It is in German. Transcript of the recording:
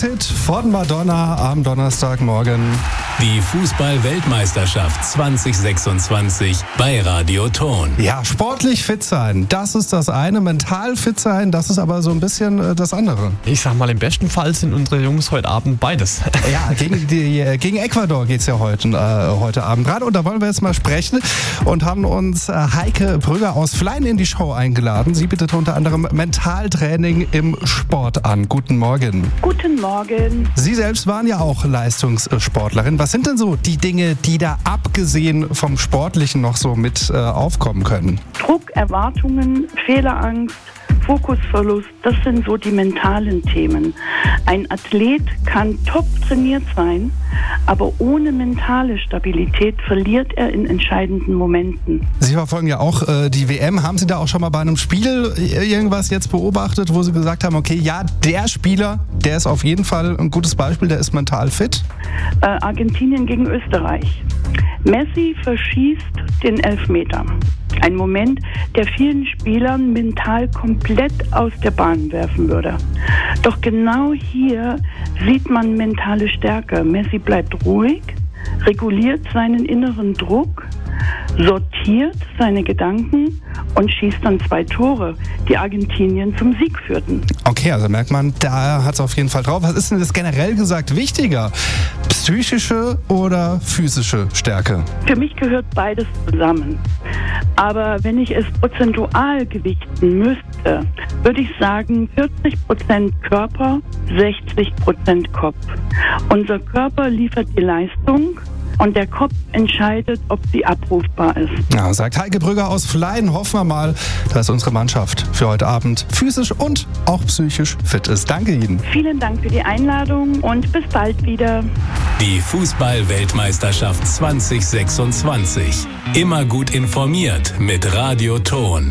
Lieblingshit von Madonna am Donnerstagmorgen. Die Fußball-Weltmeisterschaft 2026 bei Radio Ton. Ja, sportlich fit sein, das ist das eine. Mental fit sein, das ist aber so ein bisschen das andere. Ich sag mal, im besten Fall sind unsere Jungs heute Abend beides. Ja, gegen Ecuador geht's ja heute Abend gerade. Und da wollen wir jetzt mal sprechen und haben uns Heike Brügger aus Flein in die Show eingeladen. Sie bietet unter anderem Mentaltraining im Sport an. Guten Morgen. Guten Morgen. Sie selbst waren ja auch Leistungssportlerin. Was sind denn so die Dinge, die da abgesehen vom Sportlichen noch so mit aufkommen können? Druck, Erwartungen, Fehlerangst, Fokusverlust, das sind so die mentalen Themen. Ein Athlet kann top trainiert sein, aber ohne mentale Stabilität verliert er in entscheidenden Momenten. Sie verfolgen ja auch die WM. Haben Sie da auch schon mal bei einem Spiel irgendwas jetzt beobachtet, wo Sie gesagt haben, okay, ja, der Spieler, der ist auf jeden Fall ein gutes Beispiel, der ist mental fit? Argentinien gegen Österreich. Messi verschießt den Elfmeter. Ein Moment, der vielen Spielern mental komplett aus der Bahn werfen würde. Doch genau hier sieht man mentale Stärke. Messi bleibt ruhig, reguliert seinen inneren Druck, sortiert seine Gedanken und schießt dann 2 Tore, die Argentinien zum Sieg führten. Okay, also merkt man, da hat es auf jeden Fall drauf. Was ist denn das generell gesagt wichtiger? Psychische oder physische Stärke? Für mich gehört beides zusammen. Aber wenn ich es prozentual gewichten müsste, würde ich sagen 40% Körper, 60% Kopf. Unser Körper liefert die Leistung und der Kopf entscheidet, ob sie abrufbar ist. Ja, sagt Heike Brügger aus Flein. Hoffen wir mal, dass unsere Mannschaft für heute Abend physisch und auch psychisch fit ist. Danke Ihnen. Vielen Dank für die Einladung und bis bald wieder. Die Fußball-Weltmeisterschaft 2026. Immer gut informiert mit Radio Ton.